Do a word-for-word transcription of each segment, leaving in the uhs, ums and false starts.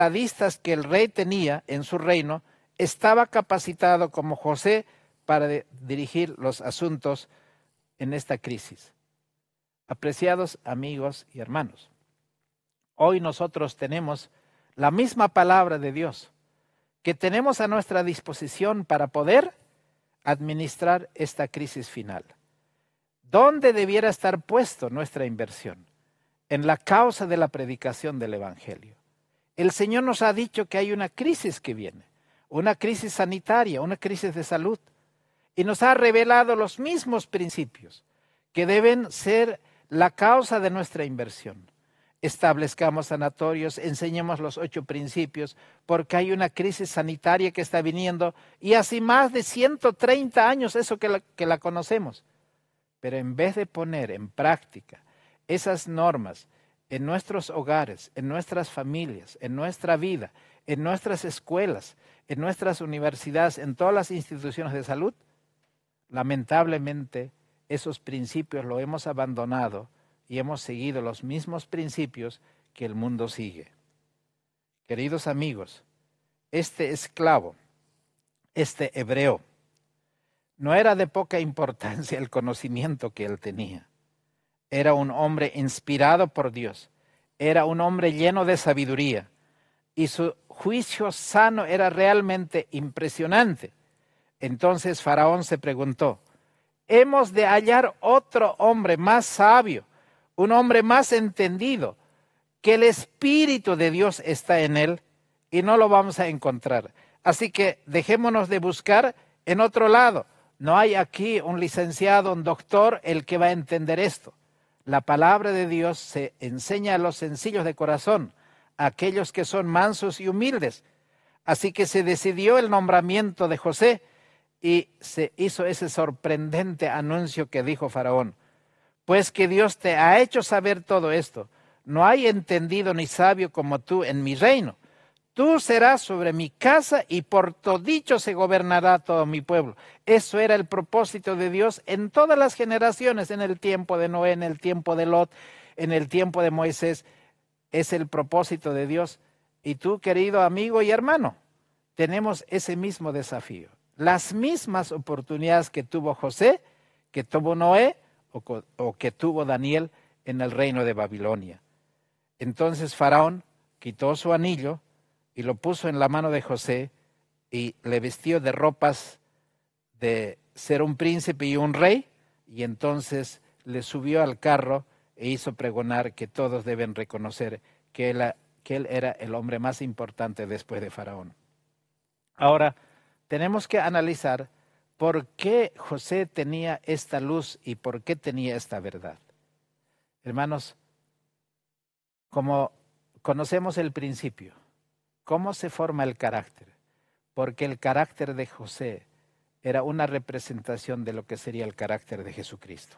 estadistas que el rey tenía en su reino, estaba capacitado como José para de- dirigir los asuntos en esta crisis. Apreciados amigos y hermanos, hoy nosotros tenemos la misma palabra de Dios que tenemos a nuestra disposición para poder administrar esta crisis final. ¿Dónde debiera estar puesto nuestra inversión? En la causa de la predicación del Evangelio. El Señor nos ha dicho que hay una crisis que viene, una crisis sanitaria, una crisis de salud, y nos ha revelado los mismos principios que deben ser la causa de nuestra inversión. Establezcamos sanatorios, enseñemos los ocho principios, porque hay una crisis sanitaria que está viniendo y hace más de ciento treinta años eso que la, que la conocemos. Pero en vez de poner en práctica esas normas en nuestros hogares, en nuestras familias, en nuestra vida, en nuestras escuelas, en nuestras universidades, en todas las instituciones de salud, lamentablemente esos principios los hemos abandonado y hemos seguido los mismos principios que el mundo sigue. Queridos amigos, este esclavo, este hebreo, no era de poca importancia el conocimiento que él tenía. Era un hombre inspirado por Dios, era un hombre lleno de sabiduría y su juicio sano era realmente impresionante. Entonces Faraón se preguntó, hemos de hallar otro hombre más sabio, un hombre más entendido, que el Espíritu de Dios está en él y no lo vamos a encontrar. Así que dejémonos de buscar en otro lado. No hay aquí un licenciado, un doctor, el que va a entender esto. La palabra de Dios se enseña a los sencillos de corazón, a aquellos que son mansos y humildes. Así que se decidió el nombramiento de José y se hizo ese sorprendente anuncio que dijo Faraón. Pues que Dios te ha hecho saber todo esto. No hay entendido ni sabio como tú en mi reino. Tú serás sobre mi casa y por todicho se gobernará todo mi pueblo. Eso era el propósito de Dios en todas las generaciones, en el tiempo de Noé, en el tiempo de Lot, en el tiempo de Moisés. Es el propósito de Dios. Y tú, querido amigo y hermano, tenemos ese mismo desafío. Las mismas oportunidades que tuvo José, que tuvo Noé o, o que tuvo Daniel en el reino de Babilonia. Entonces Faraón quitó su anillo y lo puso en la mano de José y le vistió de ropas de ser un príncipe y un rey, y entonces le subió al carro e hizo pregonar que todos deben reconocer que él, que él era el hombre más importante después de Faraón. Ahora, tenemos que analizar por qué José tenía esta luz y por qué tenía esta verdad. Hermanos, como conocemos el principio, ¿cómo se forma el carácter? Porque el carácter de José era una representación de lo que sería el carácter de Jesucristo.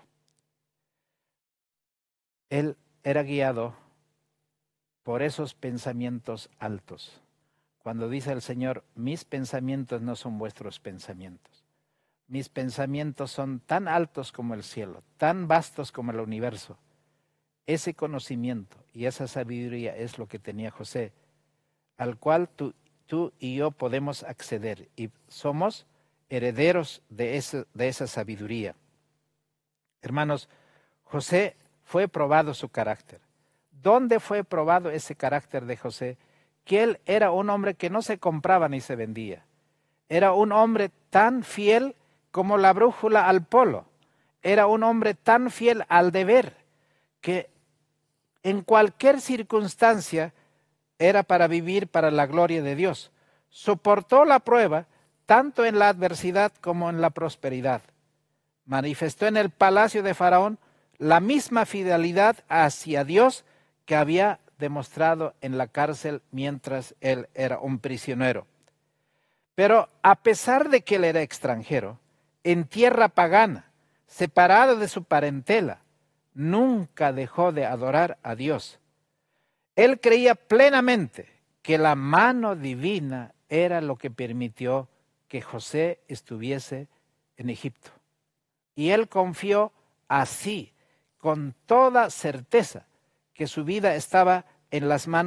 Él era guiado por esos pensamientos altos. Cuando dice el Señor, mis pensamientos no son vuestros pensamientos. Mis pensamientos son tan altos como el cielo, tan vastos como el universo. Ese conocimiento y esa sabiduría es lo que tenía José, al cual tú, tú y yo podemos acceder y somos herederos de, ese, de esa sabiduría. Hermanos, José fue probado su carácter. ¿Dónde fue probado ese carácter de José? Que él era un hombre que no se compraba ni se vendía. Era un hombre tan fiel como la brújula al polo. Era un hombre tan fiel al deber que en cualquier circunstancia era para vivir para la gloria de Dios. Soportó la prueba tanto en la adversidad como en la prosperidad. Manifestó en el palacio de Faraón la misma fidelidad hacia Dios que había demostrado en la cárcel mientras él era un prisionero. Pero a pesar de que él era extranjero, en tierra pagana, separado de su parentela, nunca dejó de adorar a Dios. Él creía plenamente que la mano divina era lo que permitió que José estuviese en Egipto. Y él confió así, con toda certeza, que su vida estaba en las manos